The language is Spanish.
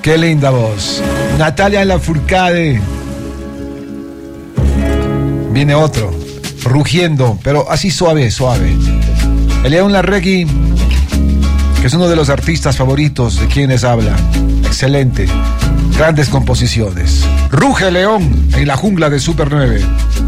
Qué linda voz. Natalia Lafourcade. Viene otro, rugiendo, pero así suave, suave. León Larregui, que es uno de los artistas favoritos de quienes hablan. Excelente. Grandes composiciones. Ruge León en la jungla de Super 9.